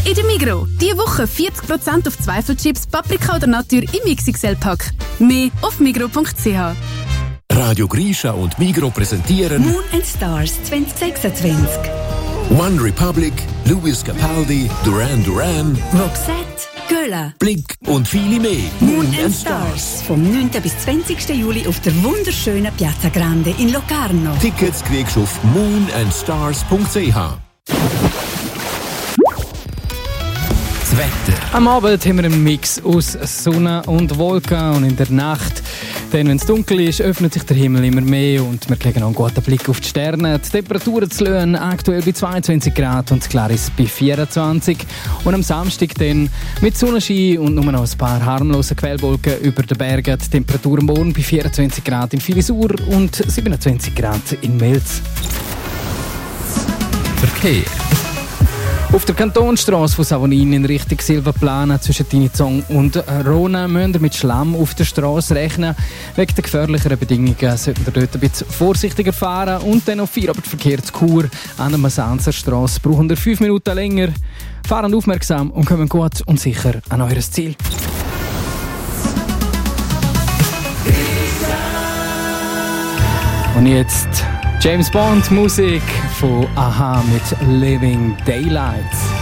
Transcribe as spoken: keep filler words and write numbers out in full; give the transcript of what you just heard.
in der Migros. Diese Woche vierzig Prozent auf Zweifelchips, Paprika oder Natur im X X L-Pack. Mehr auf migros punkt c h. Radio Grisha und Migros präsentieren Moon and Stars zwanzig sechsundzwanzig. One Republic, Louis Capaldi, Duran Duran, Roxette, Göla, Blick und viele mehr. Moon and Stars. Vom neunten bis zwanzigsten Juli auf der wunderschönen Piazza Grande in Locarno. Tickets kriegst du auf moon and stars punkt c h. Das Wetter. Am Abend haben wir einen Mix aus Sonne und Wolken und in der Nacht, denn wenn es dunkel ist, öffnet sich der Himmel immer mehr und wir kriegen auch einen guten Blick auf die Sterne. Die Temperaturen zu Löhnen aktuell bei zweiundzwanzig Grad und Claris bei vierundzwanzig. Und am Samstag dann mit Sonnenschein und nur noch ein paar harmlose Quellwolken über den Bergen. Die Temperaturen morgen bei vierundzwanzig Grad in Filisur und siebenundzwanzig Grad in Melz. Verkehr. Auf der Kantonstrasse von Savonin in Richtung Silvaplana zwischen Tinizong und Rona müsst ihr mit Schlamm auf der Strasse rechnen. Wegen der gefährlicheren Bedingungen sollten ihr dort ein bisschen vorsichtiger fahren. Und dann auf Feierabendverkehr zu Chur an der Masanzer Strasse brauchen ihr fünf Minuten länger. Fahren aufmerksam und kommen gut und sicher an eures Ziel. Und jetzt James Bond Musik von Aha mit Living Daylights.